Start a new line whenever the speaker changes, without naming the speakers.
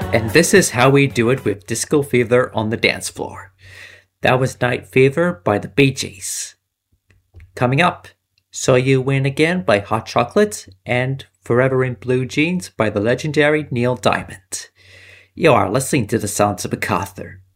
And this is how we do it with Disco Fever on the dance floor. That was Night Fever by the Bee Gees. Coming up, So You Win Again by Hot Chocolate and Forever in Blue Jeans by the legendary Neil Diamond. You are listening to the sounds of MacArthur.